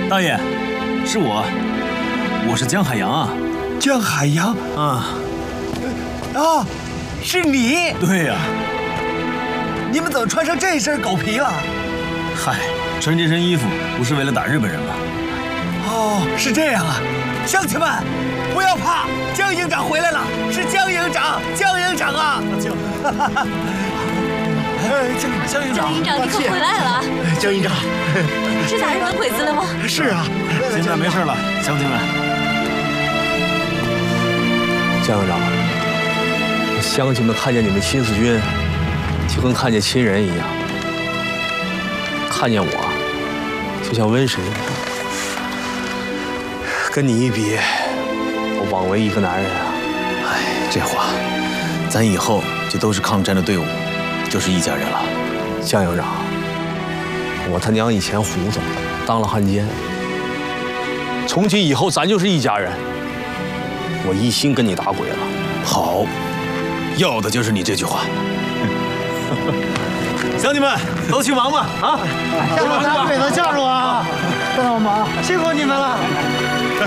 大爷，是我是江海洋啊。 江海洋啊， 是你？ 对呀。 你们怎么穿上这身狗皮了？ 嗨，穿这身衣服不是为了打日本人吗？ 哦，是这样啊！乡亲们，不要怕，江营长回来了，是江营长，江营长啊！江营长， 江营长，你可回来了！ 江营长， 是打日本鬼子了吗？ 是啊， 现在没事了，乡亲们。 江营长，乡亲们看见你们新四军，就跟看见亲人一样；看见我，就像瘟神一样。跟你一比，我枉为一个男人啊！ 哎，这话，咱以后就都是抗战的队伍，就是一家人了。 江营长，我他娘以前胡子当了汉奸，从今以后咱就是一家人。我一心跟你打鬼了。 好，要的就是你这句话。乡亲们，都去忙吧！啊， 下路打鬼子，下路啊！帮帮忙，辛苦你们了。